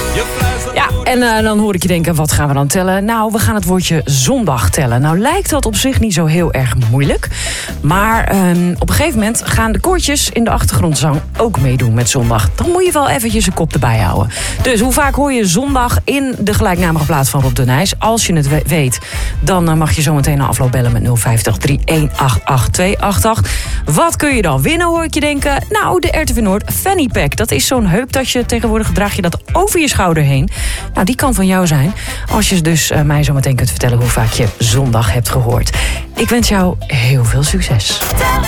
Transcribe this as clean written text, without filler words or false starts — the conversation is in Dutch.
Ja, en dan hoor ik je denken, wat gaan we dan tellen? Nou, we gaan het woordje zondag tellen. Nou lijkt dat op zich niet zo heel erg moeilijk. Maar op een gegeven moment gaan de koortjes in de achtergrondzang ook meedoen met zondag. Dan moet je wel eventjes een kop erbij houden. Dus hoe vaak hoor je zondag in de gelijknamige plaat van Rob de Nijs? Als je het weet, dan mag je zometeen na afloop bellen met 050 3188 288. Wat kun je dan winnen, hoor ik je denken? Nou, de RTV Noord Fanny Pack. Dat is zo'n heuptasje. Tegenwoordig draag je dat over je schouder heen. Nou, die kan van jou zijn. Als je dus mij zo meteen kunt vertellen hoe vaak je zondag hebt gehoord. Ik wens jou heel veel succes.